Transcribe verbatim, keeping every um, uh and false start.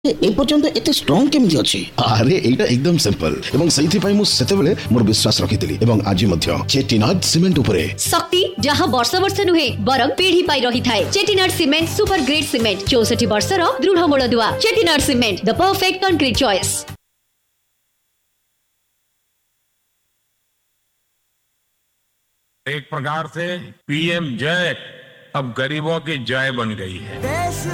एपर्यंत एते स्ट्रांग केमिति अछि? अरे एटा एकदम सिंपल एवं सही पई मु सेतेबेले मोर विश्वास रखितली एवं आज मध्य चेटिनाड सीमेंट उपरे शक्ति जहां वर्ष वर्ष नुहे बरं पीढ़ी पाई रही थाए। Chettinad cement super grade cement चौसठ वर्षर दृढ़ मूलदुआ। Chettinad cement the perfect concrete choice. एक प्रकार से पीएम जय अब गरीबों की जय बन गई है।